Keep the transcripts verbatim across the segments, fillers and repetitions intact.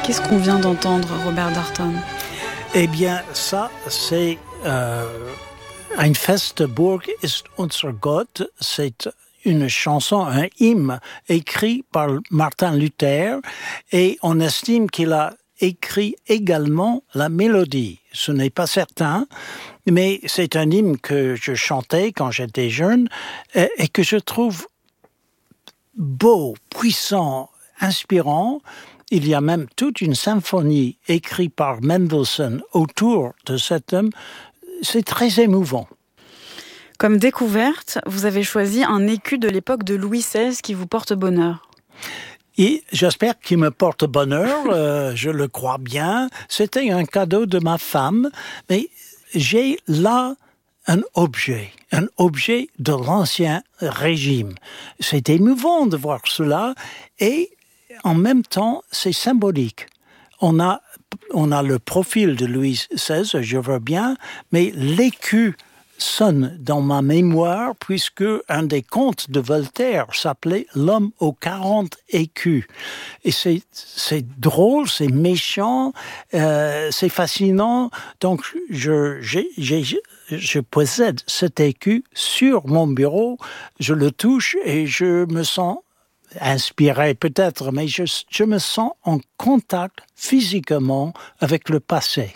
Qu'est-ce qu'on vient d'entendre, Robert Darnton ? Eh bien, ça, c'est euh, Ein feste Burg ist unser Gott. C'est une chanson, un hymne écrit par Martin Luther, et on estime qu'il a écrit également la mélodie. Ce n'est pas certain, mais c'est un hymne que je chantais quand j'étais jeune et, et que je trouve beau, puissant, inspirant. Il y a même toute une symphonie écrite par Mendelssohn autour de cet homme. C'est très émouvant. Comme découverte, vous avez choisi un écu de l'époque de Louis seize qui vous porte bonheur. Et j'espère qu'il me porte bonheur, euh, je le crois bien. C'était un cadeau de ma femme, mais j'ai là un objet, un objet de l'ancien régime. C'est émouvant de voir cela et en même temps, c'est symbolique. On a, on a le profil de Louis seize, je veux bien, mais l'écu sonne dans ma mémoire puisque un des contes de Voltaire s'appelait L'homme aux quarante écus. Et c'est, c'est drôle, c'est méchant, euh, c'est fascinant. Donc, je, j'ai, j'ai, je possède cet écu sur mon bureau, je le touche et je me sens inspiré peut-être, mais je, je me sens en contact physiquement avec le passé.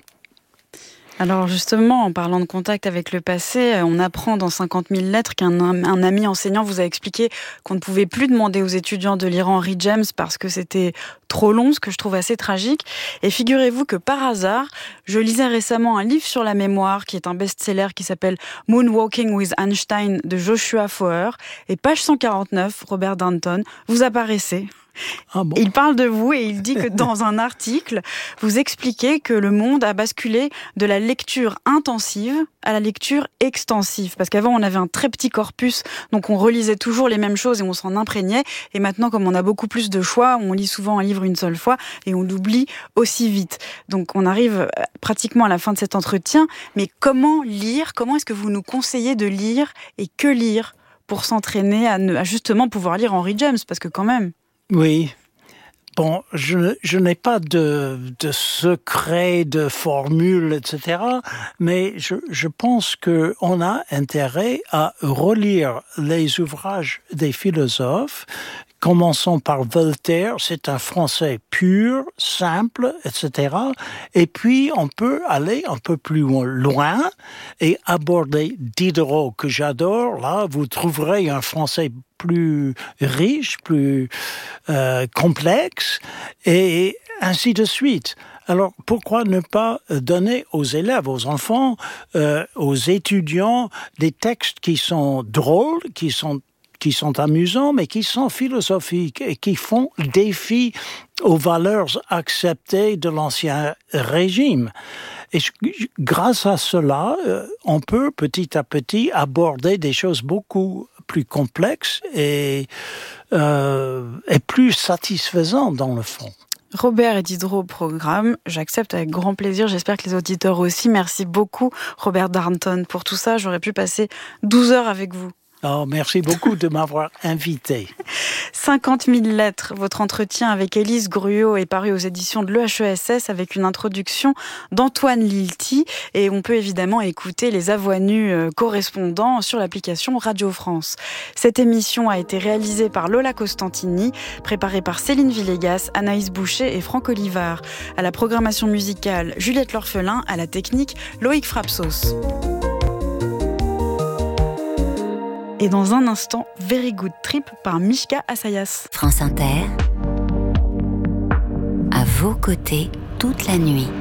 Alors justement, en parlant de contact avec le passé, on apprend dans cinquante mille lettres qu'un un ami enseignant vous a expliqué qu'on ne pouvait plus demander aux étudiants de lire Henry James parce que c'était trop long, ce que je trouve assez tragique. Et figurez-vous que par hasard, je lisais récemment un livre sur la mémoire qui est un best-seller qui s'appelle Moonwalking with Einstein de Joshua Foer. Et page cent quarante-neuf, Robert Darnton, vous apparaissez. Ah bon. Il parle de vous et il dit que dans un article, vous expliquez que le monde a basculé de la lecture intensive à la lecture extensive. Parce qu'avant, on avait un très petit corpus, donc on relisait toujours les mêmes choses et on s'en imprégnait. Et maintenant, comme on a beaucoup plus de choix, on lit souvent un livre une seule fois et on l'oublie aussi vite. Donc on arrive pratiquement à la fin de cet entretien. Mais comment lire ? Comment est-ce que vous nous conseillez de lire et que lire pour s'entraîner à, ne, à justement pouvoir lire Henry James ? Parce que quand même... Oui. Bon, je, je n'ai pas de, de secret, de formule, et cetera. Mais je, je pense qu'on a intérêt à relire les ouvrages des philosophes. Commençons par Voltaire, c'est un français pur, simple, et cetera. Et puis, on peut aller un peu plus loin et aborder Diderot, que j'adore. Là, vous trouverez un français plus riche, plus euh, complexe, et ainsi de suite. Alors, pourquoi ne pas donner aux élèves, aux enfants, euh, aux étudiants, des textes qui sont drôles, qui sont qui sont amusants, mais qui sont philosophiques et qui font défi aux valeurs acceptées de l'ancien régime. Et grâce à cela, on peut petit à petit aborder des choses beaucoup plus complexes et, euh, et plus satisfaisantes dans le fond. Robert et Diderot au programme, j'accepte avec grand plaisir, j'espère que les auditeurs aussi. Merci beaucoup Robert Darnton pour tout ça, j'aurais pu passer douze heures avec vous. Oh, merci beaucoup de m'avoir invité. cinquante mille lettres. Votre entretien avec Élise Gruot est paru aux éditions de l'E H E S S avec une introduction d'Antoine Lilti. Et on peut évidemment écouter les avoix nues correspondants sur l'application Radio France. Cette émission a été réalisée par Lola Costantini, préparée par Céline Villegas, Anaïs Boucher et Franck Olivard. À la programmation musicale, Juliette L'Orphelin. À la technique, Loïc Frapsos. Et dans un instant, Very Good Trip par Mishka Assayas. France Inter, à vos côtés toute la nuit.